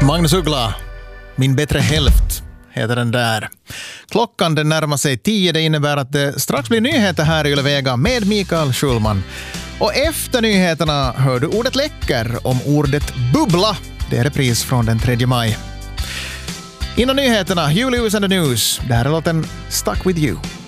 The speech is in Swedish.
Magnus Uggla, min bättre hälft heter den där. Klockan den närmar sig 10, det innebär att det strax blir nyheter här i Yle Vega med Mikael Schulman. Och efter nyheterna hör du ordet läcker om ordet bubbla. Det är repris från den 3 maj. Innan nyheterna, Hugh Lewis and the News. Det här är låten Stuck With You.